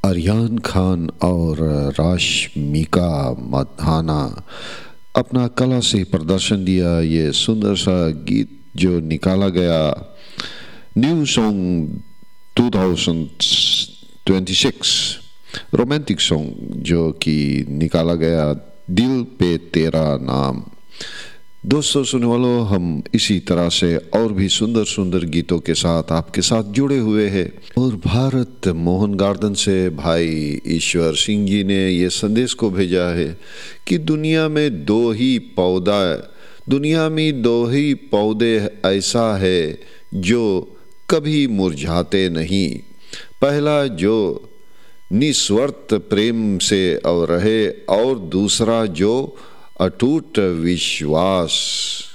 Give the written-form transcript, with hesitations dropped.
अरियान खान और राशमिका मंदाना अपना कला से प्रदर्शन दिया। ये सुंदर सा गीत जो निकाला गया न्यू सॉन्ग 2026 रोमांटिक सॉन्ग जो कि निकाला गया दिल पे तेरा नाम। दोस्तों सुनने वालों, हम इसी तरह से और भी सुंदर सुंदर गीतों के साथ आपके साथ जुड़े हुए हैं। और भारत मोहन गार्डन से भाई ईश्वर सिंह जी ने ये संदेश को भेजा है कि दुनिया में दो ही पौधे ऐसा है जो कभी मुरझाते नहीं। पहला जो निस्वार्थ प्रेम से और रहे, और दूसरा जो अटूट विश्वास।